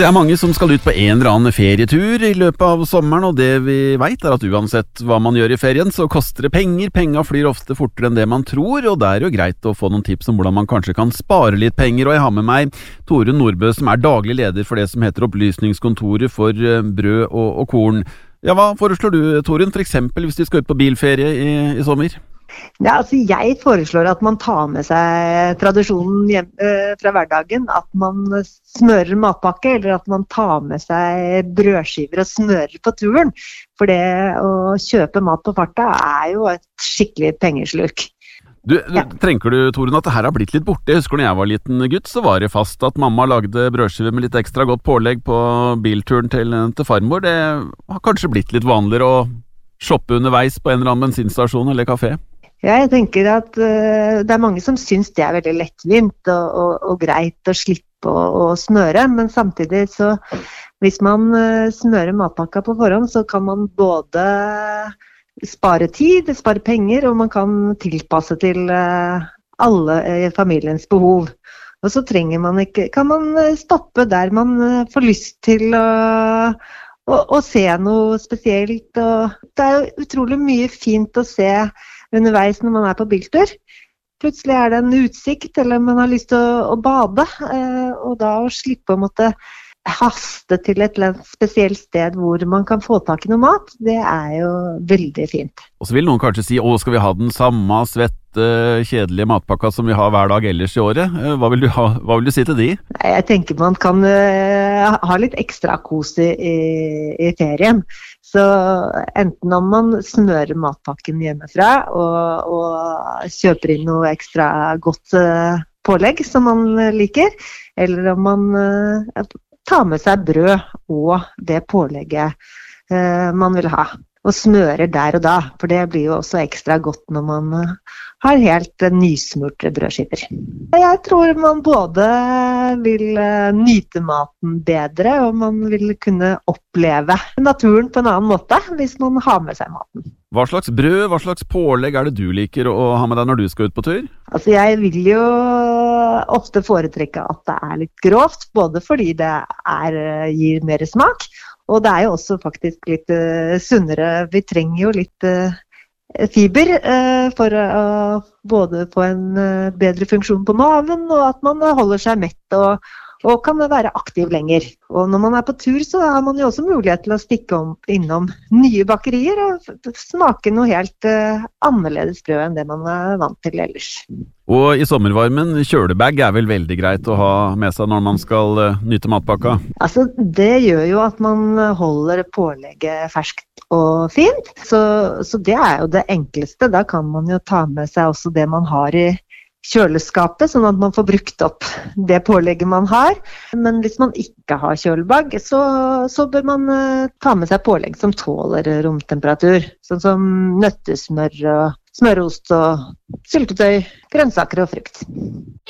Det mange som skal ut på en eller annen ferietur i løpet av sommeren, og det vi vet at uansett hva man gjør i ferien, så koster det penger. Penga flyr ofte fortere enn det man tror, og det jo greit å få noen tips om hvordan man kanskje kan spare litt penger. Og jeg har med meg Torunn Nordbø, som daglig leder for det som heter Opplysningskontoret for brød og korn. Ja, hva foreslår du, Torunn, for eksempel hvis de skal ut på bilferie i sommer? Ja, altså jeg foreslår at man tar med seg tradisjonen fra hverdagen, at man smører matpakke, eller at man tar med seg brødskiver og smører på turen. For det å kjøpe mat på farta jo et skikkelig pengesluk. Tenker du, Torunn, at det her har blitt litt borte? Jeg husker når jeg var liten gutt, så var det fast at mamma lagde brødskiver med litt ekstra godt pålegg på bilturen til farmor. Det har kanskje blitt litt vanligere å shoppe underveis på en eller annen bensinstasjon eller kafé? Ja, jeg tenker at det mange som syns det veldig lettvint og greit å slippe å smøre, men samtidig så, hvis man smører matpakka på forhånd, så kan man både spare tid, spare penger, og man kan tilpasse til alle familiens behov. Og så kan man stoppe der man får lyst til å se noe spesielt. Og det jo utrolig mye fint å se underveis når man på biltur. Plutselig det en utsikt, eller man har lyst til å bade, og da å slippe å måtte haste til et eller annet spesielt sted hvor man kan få tak i noe mat, det jo veldig fint. Og så vil noen kanskje si, skal vi ha den samme svette, kjedelige matpakka som vi har hver dag ellers i året? Hva vil du si til de? Jeg tenker man kan ha litt ekstra kos i ferien. Så enten om man smører matpakken hjemmefra og kjøper inn noe ekstra godt pålegg som man liker, eller om man tar med seg brød og det pålegget man vil ha, og smører der og da, for det blir jo også ekstra godt når man har helt nysmurte brødskiver. Jeg tror man både vil nyte maten bedre, og man vil kunne oppleve naturen på en annen måte hvis man har med seg maten. Hva slags brød, hva slags pålegg det du liker å ha med deg når du skal ut på tur? Altså jeg vil jo ofte foretrekke at det litt grovt, både fordi det gir mer smak, og det jo også faktisk litt sunnere. Vi trenger jo litt fiber for å både få en bedre funksjon på maven, og at man holder seg mett og kan være aktiv lenger. Og når man på tur, så har man jo også mulighet til å stikke innom nye bakerier og smake noe helt annerledes brød enn det man vant til ellers. Og i sommervarmen, kjølebag vel veldig greit å ha med seg når man skal nyte matpakka? Altså, det gjør jo at man holder pålegget ferskt og fint, så det jo det enkleste. Da kan man jo ta med seg også det man har i kjøleskapet, sånn at man får brukt opp det pålegget man har. Men hvis man ikke har kjølebag, så bør man ta med seg pålegg som tåler romtemperatur, sånn som nøttesmør og smørost og syltetøy, grønnsaker og frukt.